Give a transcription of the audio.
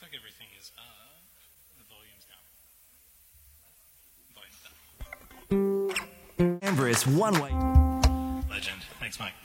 Looks like everything is up. The volume's down. Volume's down. Amber's one way. Legend. Thanks, Mike.